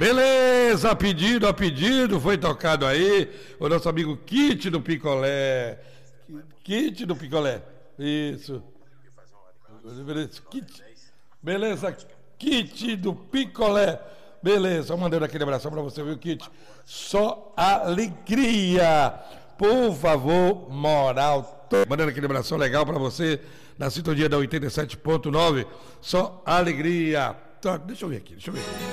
Beleza, a pedido, foi tocado aí o nosso amigo Kit do Picolé. Kit do Picolé. Isso. Beleza, Kit do Picolé. Beleza, mandando aquele abração pra você, viu, Kit? Só alegria. Por favor, moral. Mandando aquele abração legal pra você na sintonia da 87.9. Só alegria. Deixa eu ver aqui.